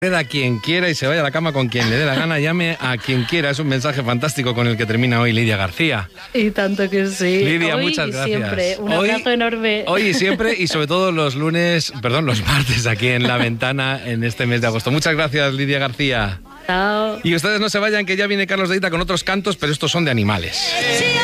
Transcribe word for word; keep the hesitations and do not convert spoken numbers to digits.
A quien quiera y se vaya a la cama con quien le dé la gana, llame a quien quiera. Es un mensaje fantástico con el que termina hoy Lidia García. Y tanto que sí. Lidia, hoy muchas y gracias. Siempre. Un hoy, abrazo enorme. Hoy y siempre, y sobre todo los lunes, perdón, los martes aquí en La Ventana en este mes de agosto. Muchas gracias, Lidia García. Chao. Y ustedes no se vayan, que ya viene Carlos Deita con otros cantos, pero estos son de animales.